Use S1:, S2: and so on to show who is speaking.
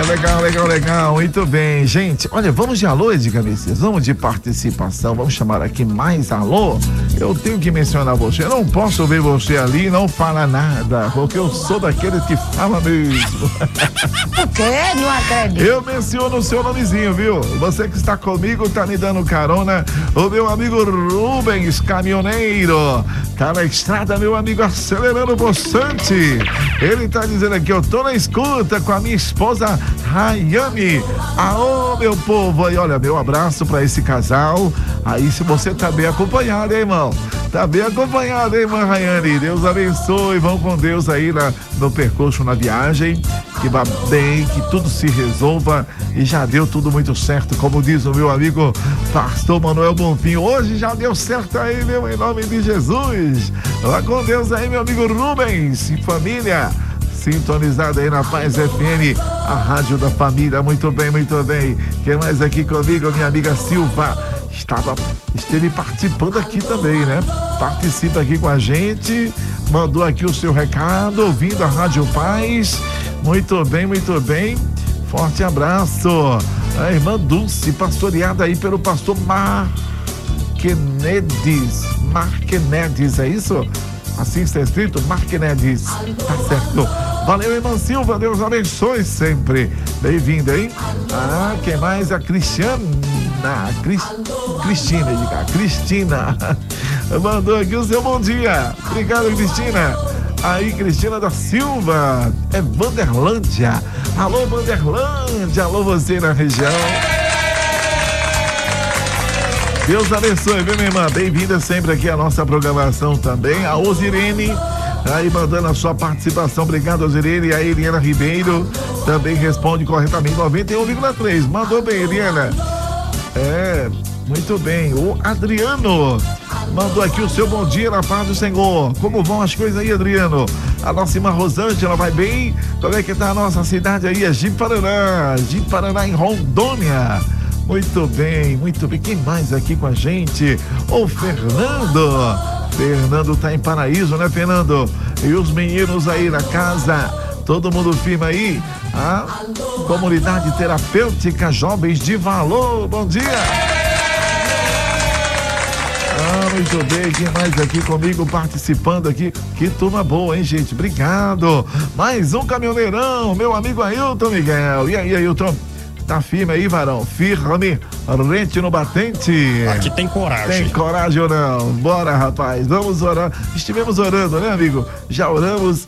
S1: Legal. Muito bem, gente. Olha, vamos de alô, Edgar Messias. Vamos de participação. Vamos chamar aqui mais alô. Eu tenho que mencionar você. Eu não posso ver você ali e não falar nada, porque eu sou daqueles que fala mesmo.
S2: Por quê? Não acredito.
S1: Eu menciono o seu nomezinho, viu? Você que está comigo, tá me dando carona. O meu amigo Rubens, caminhoneiro. Tá na estrada, meu amigo, acelerando o poçante. Ele tá dizendo aqui, eu tô na escuta com a minha esposa Rayane. Aô, meu povo. Aí, olha, meu abraço pra esse casal. Aí, se você tá bem acompanhado, hein, irmão? Tá bem acompanhado, hein, irmã Rayane? Deus abençoe. Vão com Deus aí no percurso, na viagem. Que vá bem, que tudo se resolva. E já deu tudo muito certo, como diz o meu amigo Pastor Manuel Bonfim. Hoje já deu certo aí, meu, em nome de Jesus. Vá com Deus aí, meu amigo Rubens e família. Sintonizado aí na Paz FM, a rádio da família. Muito bem. Quem mais aqui comigo? Minha amiga Silva esteve participando aqui também, né? Participa aqui com a gente, mandou aqui o seu recado, ouvindo a Rádio Paz. Muito bem. Forte abraço. A irmã Dulce, pastoreada aí pelo pastor Marquenedes, é isso? Assim está escrito, Marquenedes. Tá certo. Valeu, irmã Silva, Deus abençoe sempre. Bem-vinda, hein? Quem mais? A Cristina. Mandou aqui o seu bom dia. Obrigado, Cristina. Aí, Cristina da Silva. É Vanderlândia. Alô, Vanderlândia. Alô, você na região. Deus abençoe, viu, minha irmã? Bem-vinda sempre aqui à nossa programação também. A Osirene, aí mandando a sua participação. Obrigado, Osirene. E a Eliana Ribeiro também responde corretamente, 91,3. Mandou bem, Eliana. Muito bem. O Adriano mandou aqui o seu bom dia na paz do Senhor. Como vão as coisas aí, Adriano? A nossa irmã Rosângela vai bem? Como é que tá a nossa cidade aí? É Ji-Paraná, em Rondônia. Muito bem. Quem mais aqui com a gente? O Fernando. Fernando tá em Paraíso, né, Fernando? E os meninos aí na casa, todo mundo firme aí? A Comunidade Terapêutica Jovens de Valor. Bom dia! Muito bem, quem mais aqui comigo participando aqui? Que turma boa, hein, gente? Obrigado. Mais um caminhoneirão, meu amigo Ailton Miguel. E aí, Ailton? Tá firme aí, varão? Firme, rente no batente.
S3: Aqui tem coragem.
S1: Tem coragem ou não? Bora, rapaz, vamos orar. Estivemos orando, né, amigo? Já oramos